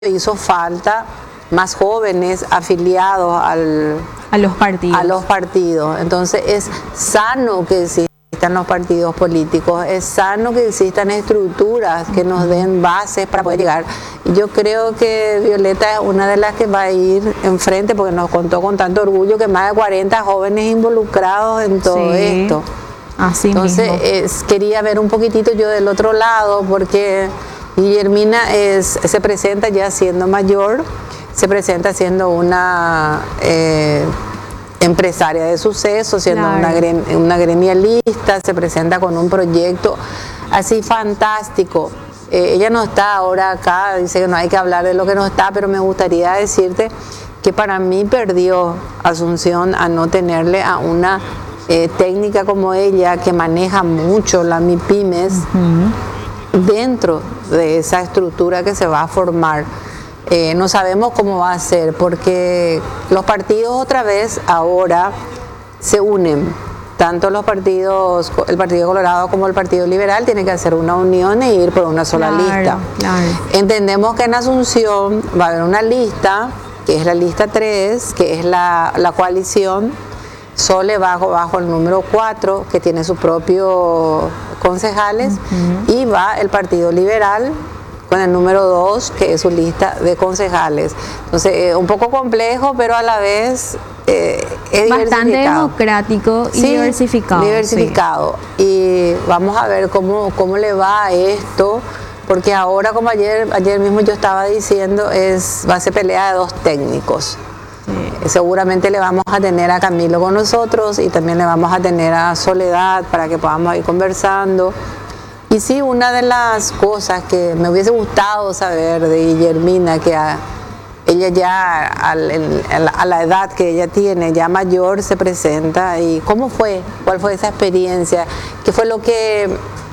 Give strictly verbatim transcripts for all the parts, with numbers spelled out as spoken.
hizo falta más jóvenes afiliados al, a los partidos. a los partidos. Entonces es sano que existan los partidos políticos, es sano que existan estructuras que nos den bases para poder llegar. Y yo creo que Violeta es una de las que va a ir enfrente, porque nos contó con tanto orgullo que más de cuarenta jóvenes involucrados en todo Sí, esto. así Entonces mismo. es, quería ver un poquitito yo del otro lado, porque Guillermina es, se presenta ya siendo mayor, se presenta siendo una eh, empresaria de suceso, siendo Claro. una, grem, una gremialista, se presenta con un proyecto así fantástico. Eh, ella no está ahora acá, dice que no hay que hablar de lo que no está, pero me gustaría decirte que para mí perdió Asunción a no tenerle a una eh, técnica como ella, que maneja mucho la MIPYMES, uh-huh. dentro de esa estructura que se va a formar. Eh, no sabemos cómo va a ser, porque los partidos otra vez ahora se unen, tanto los partidos, el Partido Colorado como el Partido Liberal tienen que hacer una unión e ir por una sola Claro, lista. claro. Entendemos que en Asunción va a haber una lista, que es la lista tres, que es la, la coalición Sole bajo, bajo el número cuatro, que tiene sus propios concejales, uh-huh. y va el Partido Liberal con el número dos, que es su lista de concejales. Entonces, eh, un poco complejo, pero a la vez eh, es bastante democrático y sí, diversificado. Diversificado. Sí. Y vamos a ver cómo, cómo le va a esto, porque ahora, como ayer, ayer mismo yo estaba diciendo, es, va a ser pelea de dos técnicos. Sí. Seguramente le vamos a tener a Camilo con nosotros y también le vamos a tener a Soledad para que podamos ir conversando. Y sí, una de las cosas que me hubiese gustado saber de Guillermina, que a, ella ya a la, a la edad que ella tiene, ya mayor, se presenta, y cómo fue, cuál fue esa experiencia, qué fue lo que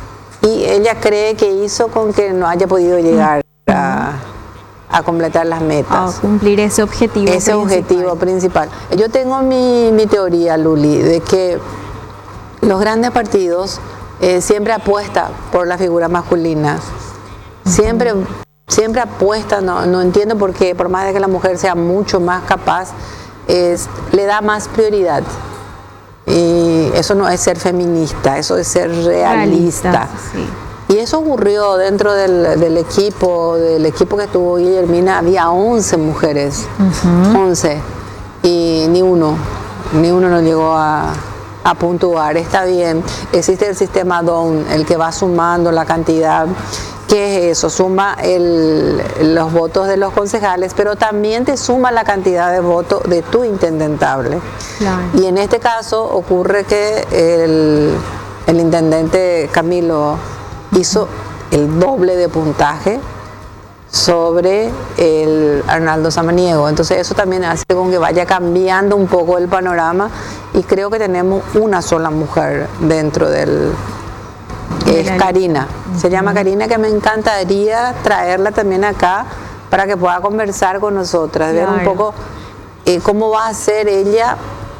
y ella cree que hizo con que no haya podido llegar a, a completar las metas. A cumplir ese objetivo Ese principal. objetivo principal. Yo tengo mi, mi teoría, Luli, de que los grandes partidos Eh, siempre apuesta por la figura masculina, siempre, siempre apuesta, no, no entiendo por qué, por más de que la mujer sea mucho más capaz, es, le da más prioridad. Y eso no es ser feminista, eso es ser realista. realista sí. Y eso ocurrió dentro del, del equipo, del equipo que estuvo Guillermina, había once mujeres, uh-huh. once, y ni uno, ni uno no llegó a... a puntuar. Está bien, existe el sistema D O N, el que va sumando la cantidad. ¿Qué es eso? Suma el, los votos de los concejales, pero también te suma la cantidad de votos de tu intendentable. Claro. Y en este caso ocurre que el, el intendente Camilo hizo el doble de puntaje sobre el Arnaldo Samaniego. Entonces eso también hace con que vaya cambiando un poco el panorama, y creo que tenemos una sola mujer dentro del, que es Karina, uh-huh. se llama Karina, que me encantaría traerla también acá para que pueda conversar con nosotras, claro. ver un poco eh, cómo va a ser ella,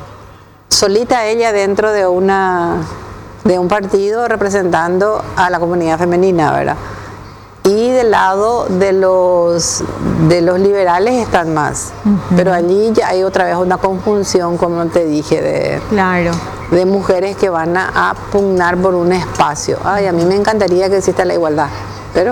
solita ella dentro de una de un partido representando a la comunidad femenina, ¿verdad? Y del lado de los de los liberales están más, uh-huh. pero allí ya hay otra vez una conjunción, como te dije, de, claro. de mujeres que van a, a pugnar por un espacio. Ay, a mí me encantaría que exista la igualdad, pero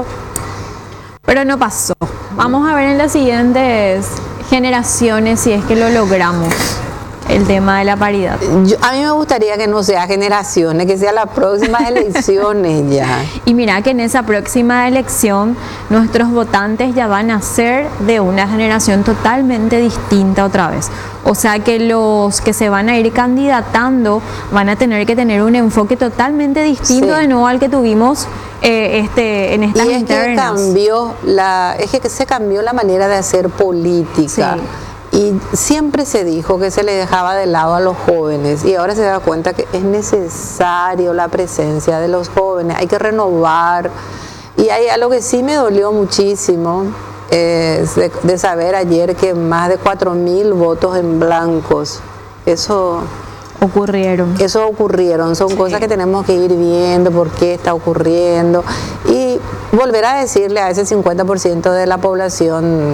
pero no pasó. Vamos a ver en las siguientes generaciones si es que lo logramos, el tema de la paridad. Yo, a mí me gustaría que no sea generaciones, que sea las próximas elecciones ya. Y mira que en esa próxima elección nuestros votantes ya van a ser de una generación totalmente distinta otra vez. O sea que los que se van a ir candidatando van a tener que tener un enfoque totalmente distinto, sí. de nuevo al que tuvimos eh, este, en estas y es internas. Que cambió la, es que se cambió la manera de hacer política. Sí. Y siempre se dijo que se le dejaba de lado a los jóvenes, y ahora se da cuenta que es necesario la presencia de los jóvenes, hay que renovar. Y hay algo que sí me dolió muchísimo, es de, de saber ayer que más de cuatro mil votos en blancos, eso ocurrieron. Eso ocurrieron, son sí. cosas que tenemos que ir viendo, por qué está ocurriendo. Y volver a decirle a ese cincuenta por ciento de la población